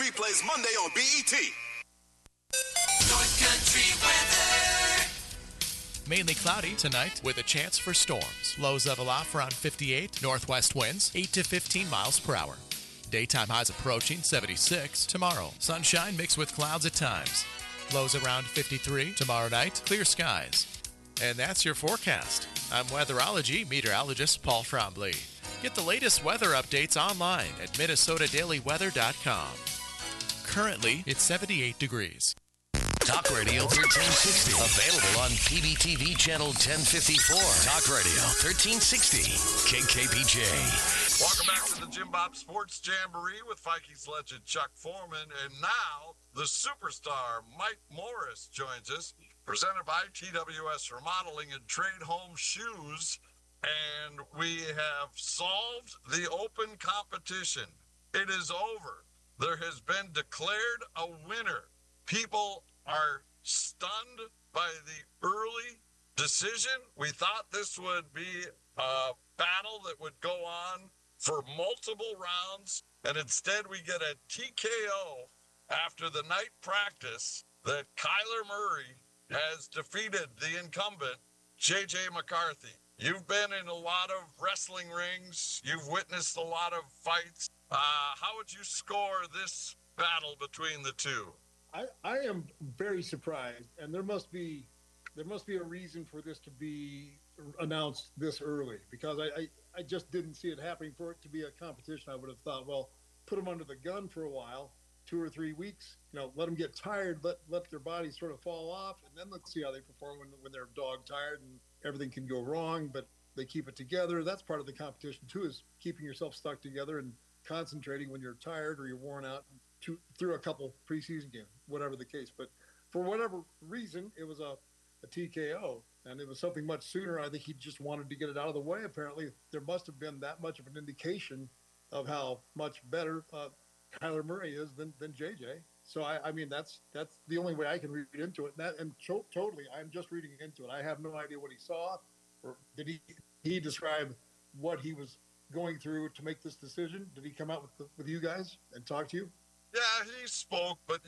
replays Monday on BET. North Country weather. Mainly cloudy tonight with a chance for storms. Lows level off around 58. Northwest winds 8 to 15 miles per hour. Daytime highs approaching 76 tomorrow. Sunshine mixed with clouds at times. Lows around 53 tomorrow night. Clear skies. And that's your forecast. I'm weatherology meteorologist Paul Trombley. Get the latest weather updates online at minnesotadailyweather.com. Currently, it's 78 degrees. Talk Radio 1360. Available on PBTV Channel 1054. Talk Radio 1360. KKPJ. Welcome back to the Jim Bob Sports Jamboree with Vikings legend Chuck Foreman. And now the superstar Mike Morris joins us, presented by TWS Remodeling and Trade Home Shoes. And we have solved the open competition. It is over. There has been declared a winner. People are stunned by the early decision. We thought this would be a battle that would go on for multiple rounds, and instead we get a TKO after the night practice that Kyler Murray has defeated the incumbent, J.J. McCarthy. You've been in a lot of wrestling rings. You've witnessed a lot of fights. How would you score this battle between the two? I am very surprised, and there must be a reason for this to be announced this early, because I just didn't see it happening. For it to be a competition, I would have thought, well, put them under the gun for a while, 2 or 3 weeks, let them get tired, let their bodies sort of fall off, and then let's see how they perform when they're dog tired and everything can go wrong, but they keep it together. That's part of the competition too, is keeping yourself stuck together and concentrating when you're tired or you're worn out through a couple preseason games, whatever the case. But for whatever reason, it was a TKO, and it was something much sooner. I think he just wanted to get it out of the way. Apparently, there must have been that much of an indication of how much better Kyler Murray is than JJ. So I mean, that's the only way I can read into it. Totally, I'm just reading into it. I have no idea what he saw, or did he describe what he was going through to make this decision? Did he come out with you guys and talk to you? Yeah, he spoke, but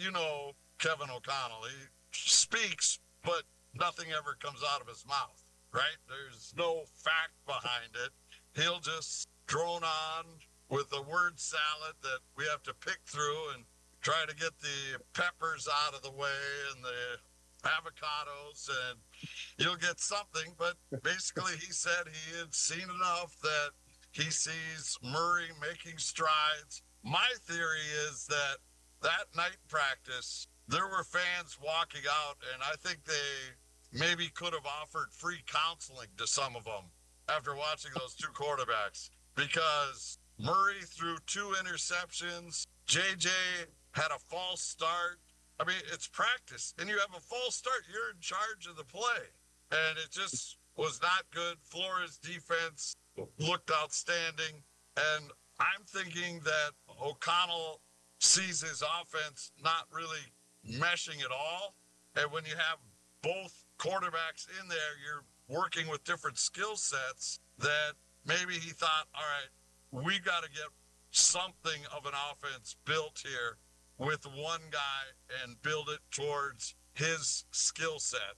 Kevin O'Connell, he speaks, but nothing ever comes out of his mouth, right? There's no fact behind it. He'll just drone on with a word salad that we have to pick through and try to get the peppers out of the way and the avocados, and you'll get something. But basically, he said he had seen enough that he sees Murray making strides. My theory is that night practice, there were fans walking out, and I think they maybe could have offered free counseling to some of them after watching those two quarterbacks, because Murray threw 2 interceptions. JJ had a false start. I mean, it's practice, and you have a false start. You're in charge of the play, and it just was not good. Flores' defense looked outstanding, and I'm thinking that O'Connell sees his offense not really meshing at all. And when you have both quarterbacks in there, you're working with different skill sets, that maybe he thought, all right, we got to get something of an offense built here with one guy and build it towards his skill set,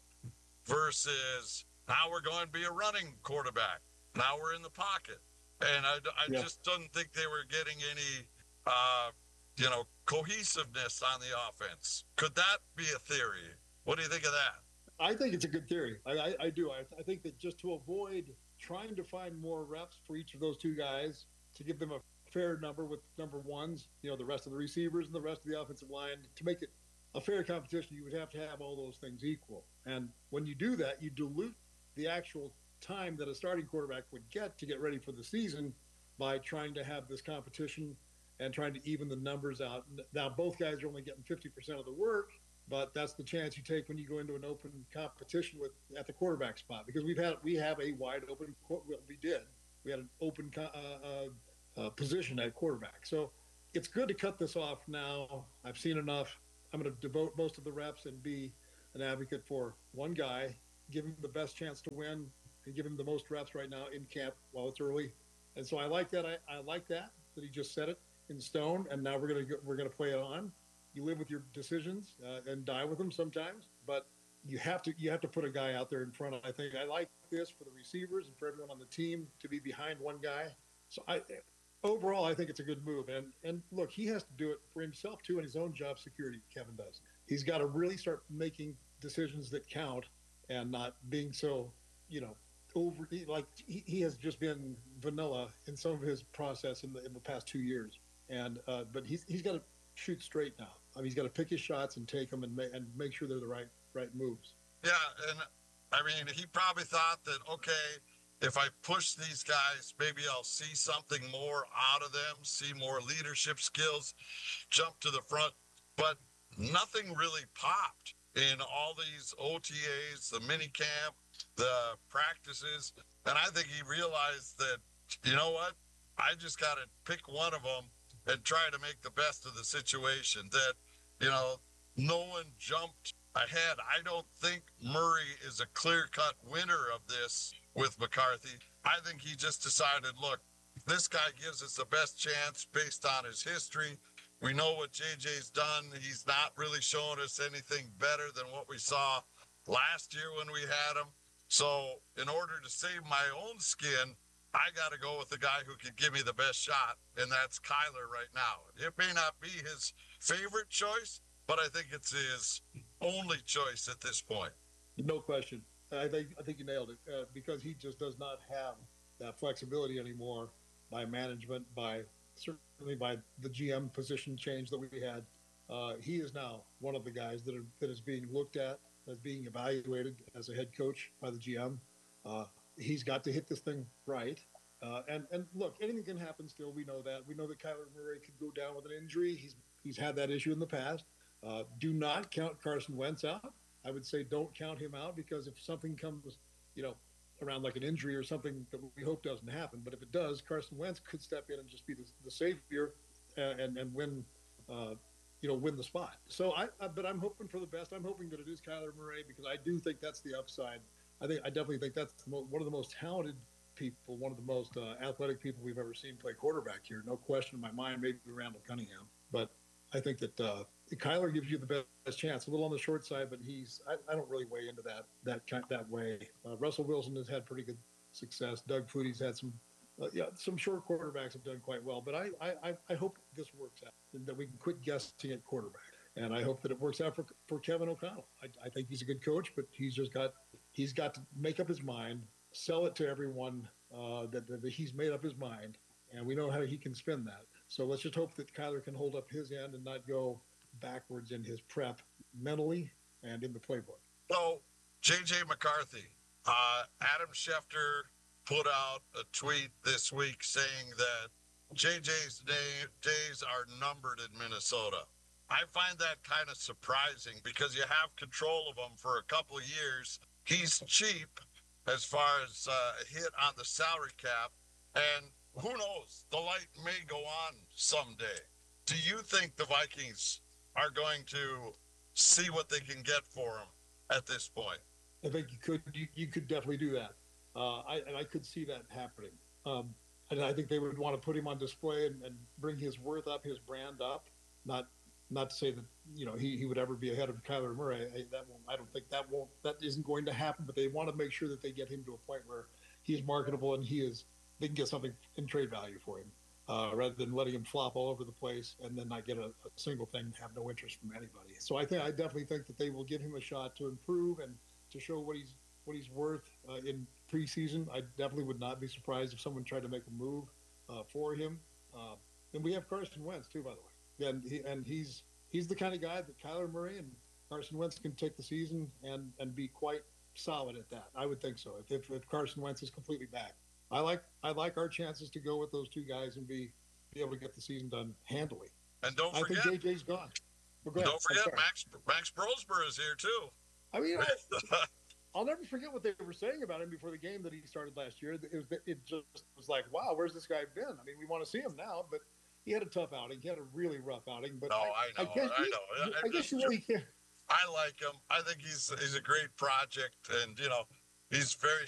versus now we're going to be a running quarterback. Now we're in the pocket. And I just don't think they were getting any, cohesiveness on the offense. Could that be a theory? What do you think of that? I think it's a good theory. I do. I think that just to avoid trying to find more reps for each of those two guys, to give them a fair number with number ones, the rest of the receivers and the rest of the offensive line, to make it a fair competition, you would have to have all those things equal. And when you do that, you dilute the actual time that a starting quarterback would get to get ready for the season by trying to have this competition and trying to even the numbers out. Now, both guys are only getting 50% of the work, but that's the chance you take when you go into an open competition at the quarterback spot, because we have a wide open. We had an open position at quarterback. So it's good to cut this off now. I've seen enough. I'm going to devote most of the reps and be an advocate for one guy, give him the best chance to win, and give him the most reps right now in camp while it's early. And so I like that. I like that he just said it. in stone, and now we're gonna play it on. You live with your decisions and die with them sometimes, but you have to put a guy out there in front. I think I like this for the receivers and for everyone on the team to be behind one guy. So overall, I think it's a good move. And look, he has to do it for himself too, and his own job security. Kevin does. He's got to really start making decisions that count and not being so, over. Like he has just been vanilla in some of his process in the past 2 years. And but he's got to shoot straight now. I mean, he's got to pick his shots and take them and make sure they're the right moves. Yeah, and I mean, he probably thought that, okay, if I push these guys, maybe I'll see something more out of them, see more leadership skills, jump to the front. But nothing really popped in all these OTAs, the mini camp, the practices. And I think he realized that, you know what, I just got to pick one of them and try to make the best of the situation. That, no one jumped ahead. I don't think Murray is a clear-cut winner of this with McCarthy. I think he just decided, look, this guy gives us the best chance based on his history. We know what JJ's done. He's not really showing us anything better than what we saw last year when we had him. So in order to save my own skin, I got to go with the guy who can give me the best shot, and that's Kyler right now. It may not be his favorite choice, but I think it's his only choice at this point. No question. I think you nailed it because he just does not have that flexibility anymore by management, certainly by the GM position change that we had. He is now one of the guys that is being looked at, as being evaluated as a head coach by the GM. He's got to hit this thing right. And look, anything can happen still. We know that. We know that Kyler Murray could go down with an injury. He's had that issue in the past. Do not count Carson Wentz out. I would say don't count him out because if something comes, around like an injury or something that we hope doesn't happen, but if it does, Carson Wentz could step in and just be the savior and win, win the spot. So but I'm hoping for the best. I'm hoping that it is Kyler Murray because I do think that's the upside. I definitely think that's one of the most talented people, one of the most athletic people we've ever seen play quarterback here. No question in my mind, maybe Randall Cunningham, but I think that Kyler gives you the best chance. A little on the short side, but I don't really weigh into that way. Russell Wilson has had pretty good success. Doug Flutie's had some short quarterbacks have done quite well. But I hope this works out and that we can quit guessing at quarterback. And I hope that it works out for Kevin O'Connell. I think he's a good coach, but he's got to make up his mind, sell it to everyone that he's made up his mind, and we know how he can spin that. So let's just hope that Kyler can hold up his end and not go backwards in his prep mentally and in the playbook. So, J.J. McCarthy, Adam Schefter put out a tweet this week saying that J.J.'s days are numbered in Minnesota. I find that kind of surprising because you have control of him for a couple of years. He's cheap as far as a hit on the salary cap, and who knows? The light may go on someday. Do you think the Vikings are going to see what they can get for him at this point? I think you could definitely do that. I could see that happening. And I think they would want to put him on display and bring his worth up, his brand up. Not to say that he would ever be ahead of Kyler Murray. I don't think that isn't going to happen. But they want to make sure that they get him to a point where he's marketable and they can get something in trade value for him, rather than letting him flop all over the place and then not get a single thing and have no interest from anybody. So I definitely think that they will give him a shot to improve and to show what he's worth in preseason. I definitely would not be surprised if someone tried to make a move for him. And we have Carson Wentz too, by the way. And he's the kind of guy that Kyler Murray and Carson Wentz can take the season and be quite solid at that. I would think so. If Carson Wentz is completely back. I like our chances to go with those two guys and be able to get the season done handily. And don't forget, I think JJ's gone. Don't forget Max Brosber is here too. I mean, I'll never forget what they were saying about him before the game that he started last year. It just was like, wow, where's this guy been? I mean, we want to see him now, but he had a tough outing. He had a really rough outing. But I know. I guess you really can't. I like him. I think he's a great project, and he's very